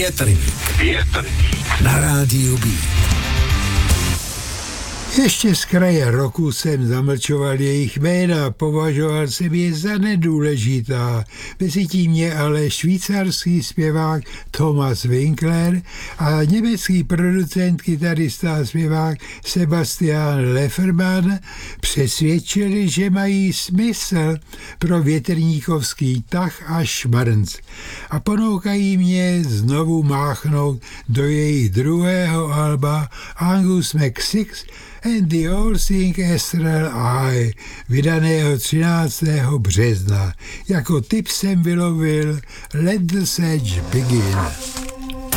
Větrník na rádiu Beat. Ještě z kraje roku jsem zamlčoval jejich jména, považoval jsem je za nedůležitá. Mezitím mě ale švýcarský zpěvák Thomas Winkler a německý producent, kytarista a zpěvák Sebastian Lefferman přesvědčili, že mají smysl pro větrníkovský tah a šmrnc a ponoukají mě znovu máchnout do jejich druhého alba Angus McSix and the All Seeing Astral Eye, vydaného 13. března. Jako tip jsem vylovil Let the Sedge Begin.